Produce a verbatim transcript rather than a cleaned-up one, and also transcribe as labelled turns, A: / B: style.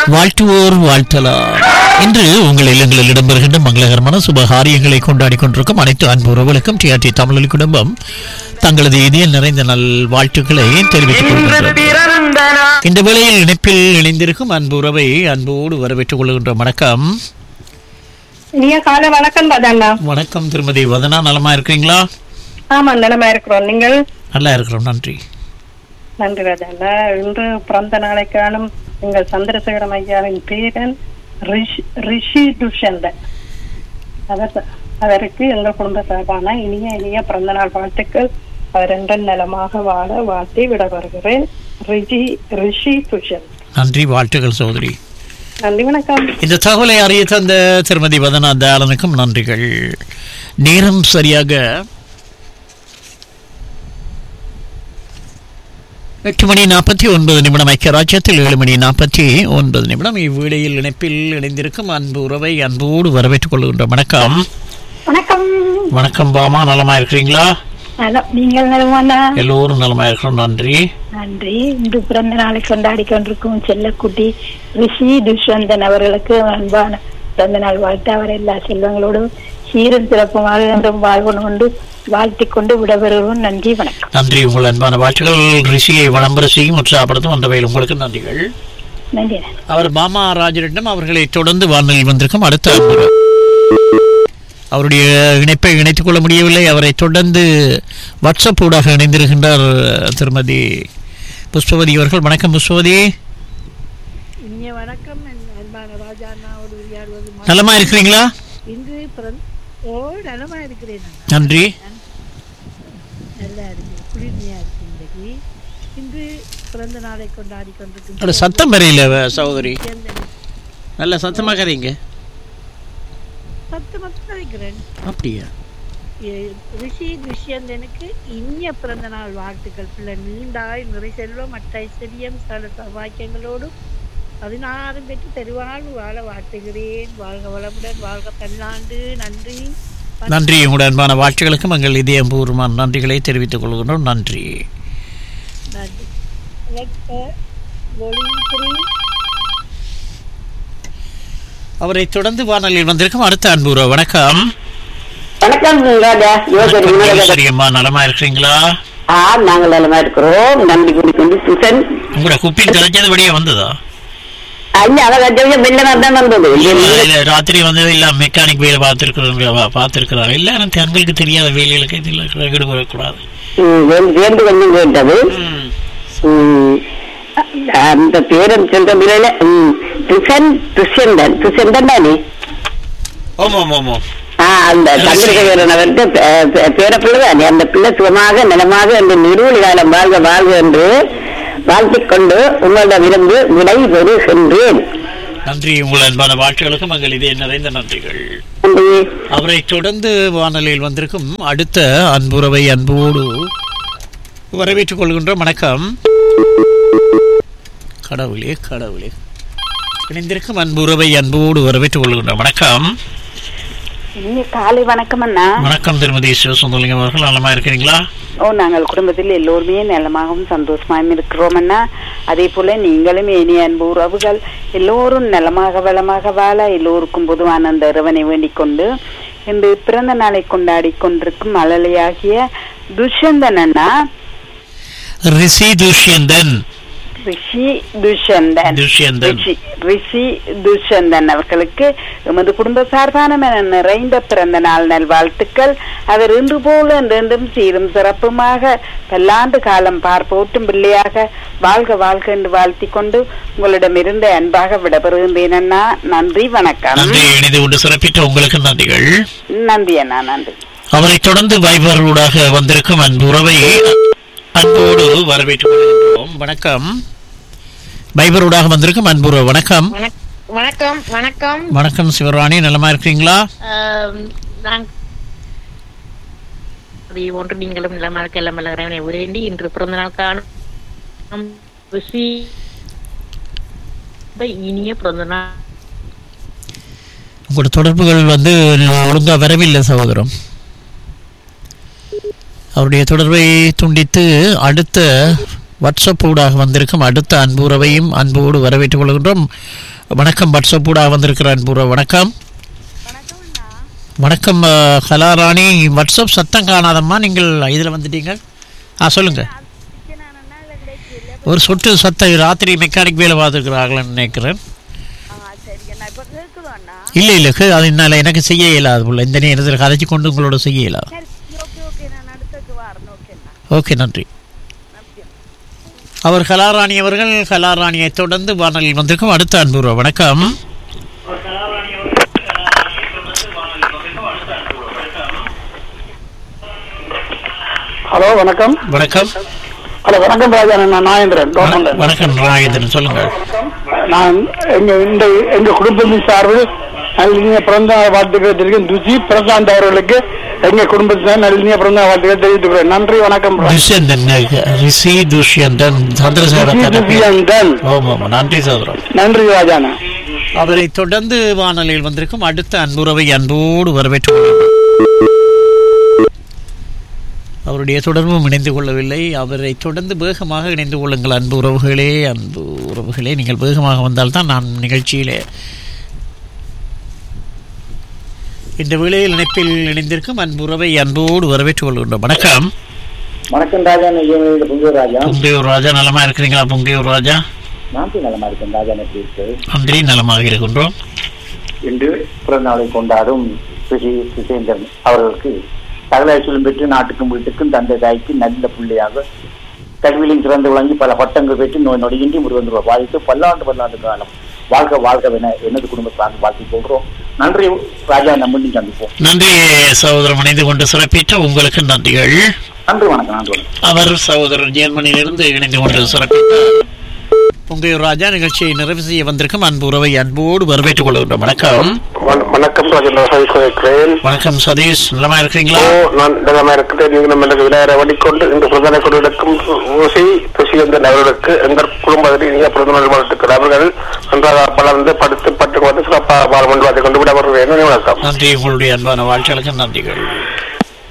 A: வாழ்த்துவோர் வாழ்த்தலாம். இன்று உங்கள் இல்லங்களில் இடம்பெறுகின்ற மங்களகரமான சுபகாரியங்களை கொண்டாடி கொண்டிருக்கும் அனைத்து அன்பு உறவுகளுக்கும் டிஆர்டி தமிழொலி குடும்பம் தங்களது இதயம் நிறைந்த நல் வாழ்த்துக்களை தெரிவித்துக் கொள்கின்றது. இந்த வேளையில் இணைப்பில் இணைந்திருக்கும் அன்பு உறவை அன்போடு வரவேற்றுக் கொள்கின்ற வணக்கம்.
B: காலை வணக்கம் பதாண்ணா.
A: வணக்கம் திருமதி வதனா, நலமா இருக்கிறீங்களா?
B: ஆமா, நலமா இருக்கிறோம். நீங்கள்?
A: நல்லா இருக்கிறோம், நன்றி.
B: நன்றி ராஜாண்ணா. இன்று பிறந்த நாளை காணும் எங்கள் சந்திரசேகரம் ஐயாவின் பேரன் ரிஷி துஷந்தன். அவருக்கு எங்கள் குடும்ப சார்பான இனிய இனிய பிறந்த நாள் வாழ்த்துக்கள். அவர் என்ற நலமாக வாழ வாழ்த்தி விட வருகிறேன். ரிஷி ரிஷி துஷந்த்.
A: நன்றி, வாழ்த்துக்கள் சகோதரி.
B: நன்றி, வணக்கம்.
A: இந்த தகவலை அறிய தந்த திருமதி வதனா தயாளனுக்கும் நன்றிகள். நேரம் சரியாக எட்டு மணி நாற்பத்தி ஒன்பது நிமிடம். ஐக்கிய ராஜ்யத்தில் ஏழு மணி நாற்பத்தி ஒன்பது நிமிடம். இவ்வேளையில் இணைப்பில் இணைந்திருக்கும் அன்பு உறவை அன்போடு வரவேற்றுக் கொள்கின்ற வணக்கம்.
B: வணக்கம்.
A: வணக்கம் பாமா, நலமா இருக்கிறீங்களா?
B: நீங்கள் நலமானா?
A: எல்லோரும் நலமா இருக்கிறோம், நன்றி.
B: நன்றி. இன்று பிறந்த நாளை கொண்டாடி கொண்டிருக்கும் செல்லக்குட்டி ரிஷி துஷ்வந்தன் அவர்களுக்கு அன்பான பிறந்த நாள் வாழ்த்து. அவர் எல்லா செல்வங்களோடும் சீரும் சிறப்புமாக என்றும் வாழ்வன் கொண்டு வாழ்த்திக் கொண்டு விடவருவோம். நன்றி, வணக்கம்.
A: நன்றி. உங்கள் அன்பான வாழ்த்துக்கள் ரிஷியை விளம்பர செய்யும் உற்சாகப்படுத்தும் அந்த வகையில் உங்களுக்கு நன்றிகள்.
B: நன்றி.
A: அவர் மாமா ராஜரிடம் அவர்களை தொடர்ந்து வானொலியில் வந்திருக்கும் அடுத்த அவருடைய இணைப்பை இணைத்துக் கொள்ள முடியவில்லை. அவரை தொடர்ந்து வாட்ஸ்அப் ஊடாக இணைந்திருக்கின்றார் திருமதி புஷ்பவதி அவர்கள். வணக்கம் புஷ்பவதி.
C: வணக்கம்.
A: நலமா இருக்கிறீங்களா?
C: நலமா இருக்கிறேன்,
A: நன்றி.
C: நல்லா இருக்கு, குளிர்மையா இருக்கு. இன்றைக்கு இன்று பிறந்த நாளை கொண்டாடி கொண்டிருக்கும்
A: சத்தம் வரையில சகோதரி, நல்ல சத்தமா கதைங்க.
C: சத்தமாக கதைக்கிறேன்.
A: அப்படியா?
C: ரிஷி துஷ்யந்தனுக்கு இனிய பிறந்த நாள் வாழ்த்துக்கள். பிள்ளை நீண்டாய் நிறை செல்வம் ஐஸ்வர்யம் சகல சௌபாக்கியங்களோடும் பதினாறு பெற்று தெருவாழ் வாழ வாழ்த்துகிறேன். வாழ்க வளமுடன், வாழ்க பல்லாண்டு. நன்றி.
A: நன்றி. உங்களுடைய அன்பான வாழ்த்துக்களுக்கும் எங்கள் இதயபூர்வமான நன்றிகளை தெரிவித்துக் கொள்கின்றோம். நன்றி. அவரை தொடர்ந்து வானொலியில் வந்திருக்கும் அடுத்த அன்பு உறவு. வணக்கம்.
D: வணக்கம் ராஜா.
A: சரியம்மா, நலமா இருக்கிறீங்களா?
D: ஆ, நாங்கள் நலமா இருக்கிறோம். நன்றி கூறிக்கொண்டு சுசன்.
A: உங்களோட குப்பில் கிடைச்சது வழியா வந்ததா? ராத்திரி வந்து இல்ல மெக்கானிக் வேலை பார்த்திருக்கிறோம் பார்த்திருக்கிறாங்க. இல்ல தங்களுக்கு தெரியாத வேலைகளுக்கு இதில் ஈடுபடக்கூடாது.
D: கொஞ்சம் கேட்டது அந்த பேரன் சொல்ற முறையில துஷன் துஷ்யந்தன் துஷ்யந்தன் தானே?
A: ஆமா ஆமா.
D: அந்த சந்திரசேகரன் அவருக்கு பேர பிள்ளை தானே? அந்த பிள்ளை சுகமாக நலமாக அந்த நிறுவன காலம் வாழ்க வாழ்க என்று வாழ்த்திக் கொண்டு உங்களிடமிருந்து விடை பெறுகின்றேன்.
A: நன்றி. உங்கள் அன்பான வாழ்த்துக்களுக்கும் எங்கள் இதே நிறைந்த நன்றிகள். அவரை தொடர்ந்து வானொலியில் வந்திருக்கும் அடுத்த அன்புறவை அன்போடு வரவேற்றுக் கொள்கின்றோம். வணக்கம். கடவுளே கடவுளே. இணைந்திருக்கும் அன்புறவை அன்போடு வரவேற்றுக் கொள்கின்றோம். வணக்கம்.
D: காலை வணக்கம் அண்ணா.
A: வணக்கம் திருமதி சிவசுந்தரலிங்கம் அவர்கள், நலமா இருக்கிறீங்களா?
D: ஓ, நாங்கள் குடும்பத்தில் எல்லோருமே நலமாகவும் சந்தோஷமாகவும் இருக்கிறோம் அண்ணா. அதே போல நீங்களும் இனிய அன்பு உறவுகள் எல்லோரும் நலமாக வளமாக வாழ எல்லோருக்கும் பொதுவான அந்த இறைவனை வேண்டிக் கொண்டு இன்று பிறந்த நாளை கொண்டாடி கொண்டிருக்கும் மழலையாகிய துஷ்யந்தன் அண்ணா.
A: ரிஷி துஷ்யந்தன்
D: ரிஷி துஷ்யந்தன் ரிஷி துஷ்யந்தன் அவர்களுக்கு எமது குடும்ப சார்பான நிறைந்த பிறந்த நாள் நல்வாழ்த்துக்கள். அவர் இன்று போல என்றென்றும் சீரும் சிறப்புமாக பல்லாண்டு காலம் பார்ப்போட்டும் பிள்ளையாக வாழ்க வாழ்க என்று வாழ்த்தி கொண்டு உங்களிடமிருந்து அன்பாக விடப்பெறுகின்றேன் அண்ணா. நன்றி, வணக்கம்.
A: சிறப்பித்த உங்களுக்கு நன்றிகள்.
D: நன்றி அண்ணா, நன்றி.
A: அவரை தொடர்ந்து வைபர்களூடாக வந்திருக்கும் அன்பு உறவை அன்போடு வரவேற்றுக் கொள்கின்றோம். வணக்கம். பைபரோடாக வந்திருக்கும் அன்புற. வணக்கம்.
C: வணக்கம். வணக்கம்.
A: வணக்கம் சிவராணி, நலமா இருக்கிறீங்களா?
C: ஒன்று நீங்களும் நலமா இருக்க எல்லாம் வல்லவனை வேண்டி இன்று பிறந்த நாள் காணும் இனிய பிறந்த நாள்.
A: உங்களோட தொடர்புகள் வந்து ஒழுங்கா வரவில்லை சகோதரம். அவருடைய தொடர்பை துண்டித்து அடுத்த வாட்ஸ்அப் ஊடாக வந்திருக்கும் அடுத்த அன்புறவையும் அன்போடு வரவேற்றுக் கொள்கின்றோம். வணக்கம். வாட்ஸ்அப் கூட வந்திருக்கிறேன் பூரா. வணக்கம் வணக்கம் கலாராணி. வாட்ஸ்அப் சத்தம் காணாதம்மா, நீங்கள் இதில் வந்துட்டீங்க. ஆ சொல்லுங்கள். ஒரு சொட்டு சத்த ராத்திரி மெக்கானிக் வேலை பார்த்துருக்குறாங்கன்னு நினைக்கிறேன். இல்லை இல்லை அது என்னால் எனக்கு செய்ய இயலாது போல. இந்த நேரத்தில் கதைச்சி கொண்டு உங்களோட செய்ய இயலாது. ஓகே நன்றி. அவர் கலாராணி அவர்கள். கலாராணியை தொடர்ந்து வானொலியில் வந்திருக்கும் அடுத்த அன்பு. வணக்கம்.
E: ஹலோ வணக்கம்.
A: வணக்கம்.
E: ஹலோ வணக்கம் ராஜா, நான் நாகேந்திரன்.
A: வணக்கம் நாகேந்திரன், சொல்லுங்கள்.
E: நான் எங்க இந்த எங்க குடும்பத்தின் சார்பில் நல்ல பிறந்த வாழ்த்துக்கள் தெரிவிக்கும். துஷி பிரசாந்த் அவர்களுக்கு எங்க குடும்பத்தினர் நல்ல பிறந்த வாழ்த்துக்கள் தெரிவித்துக்கிறேன். நன்றி வணக்கம்.
A: ரிஷி துஷ்யந்தன் சந்திரசேகரன். நன்றி சோதரன்.
E: நன்றி ராஜானா.
A: அவரை தொடர்ந்து வானொலியில் வந்திருக்கும் அடுத்த அன்புறவை அன்போடு வரவேற்று அவருடைய தொடர்பும் இணைந்து கொள்ளவில்லை. அவரை தொடர்ந்து வேகமாக இணைந்து கொள்ளுங்கள் அன்பு உறவுகளே. அன்பு உறவுகளே, நீங்கள் வேகமாக வந்தால்தான் நான் நிகழ்ச்சியிலே இந்த வேளையில் இணைப்பில் இணைந்திருக்கும் அன்பு உறவை அன்போடு வரவேற்றுக் கொள்கின்றோம். வணக்கம்.
F: வணக்கம் ராஜா. பொங்கியூர் ராஜா.
A: பொங்கியூர் ராஜா, நலமா இருக்கிறீங்களா? பொங்கியூர் ராஜா
F: நானும் நலமா இருக்கேன் ராஜா.
A: நன்றி, நலமாக இருக்கின்றோம்.
F: இன்று பிறந்த நாளை கொண்டாடும் ரிஷி சுசேந்திரன் அவர்களுக்கு சகலாய்ச்சலும் பெற்று நாட்டுக்கும் வீட்டுக்கும் தந்தை தாய்க்கு நல்ல பிள்ளையாக கல்வியிலும் சிறந்து விளங்கி பல பட்டங்கள் பெற்று நோய் நொடியின்றி முருகன் பாதித்து பல்லாண்டு பல்லாண்டு காலம் வாழ்க வாழ்கவென எனது குடும்பத்தால் வாழ்த்து போகிறோம். நன்றி ராஜா. நம்ம சந்திப்போம்.
A: நன்றி சகோதரன், இணைந்து கொண்டு சிறப்பித்த உங்களுக்கு நன்றிகள்.
F: நன்றி வணக்கம். நன்றி.
A: அவர் சகோதரர் ஜெர்மனியிலிருந்து இணைந்து கொண்டு சிறப்பித்தார். பொங்கையூர் ராஜா நிகழ்ச்சியை நிறைவு செய்ய வந்திருக்கும் அன்பு உறவை அன்போடு வரவேற்றுக் கொள்கின்றோம். வணக்கம்.
G: வணக்கம்
A: வணக்கம் சதீஷ், நலமா இருக்கிறீங்களா?
G: நான் நலமா இருக்கிறேன். நீங்கள் நம்ம விளையாட வழிகொண்டு இந்த பிரதமர் கொண்டிருக்கும் ஊசி துஷியந்தன் அவர்களுக்கு எங்கள் குடும்பத்தில் நீங்கள் பிரதமர் வாழ்த்துக்கள். அவர்கள் நன்றாக வளர்ந்து படுத்து பட்டு கொண்டு சிறப்பாக வாழ்ந்து கொண்டு விட வருகிறேன். வணக்கம்.
A: நன்றி. உங்களுடைய அன்பான வாழ்க்கைகளுக்கு நன்றிகள்.